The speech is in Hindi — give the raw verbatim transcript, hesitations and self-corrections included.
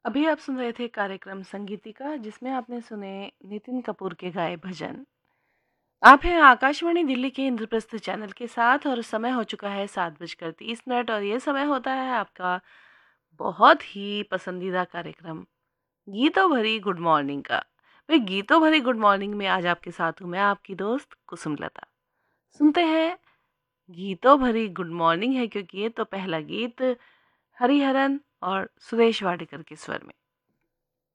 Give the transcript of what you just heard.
अभी आप सुन रहे थे कार्यक्रम संगीतिका जिसमें आपने सुने नितिन कपूर के गाए भजन। आप हैं आकाशवाणी दिल्ली के इंद्रप्रस्थ चैनल के साथ और समय हो चुका है सात बजकर तीस मिनट और ये समय होता है आपका बहुत ही पसंदीदा कार्यक्रम गीतों भरी गुड मॉर्निंग का। भाई गीतों भरी गुड मॉर्निंग में आज आपके साथ हूँ मैं आपकी दोस्त कुसुमलता। सुनते हैं गीतों भरी गुड मॉर्निंग है क्योंकि ये तो पहला गीत हरिहरन और सुरेश वाडेकर के स्वर में।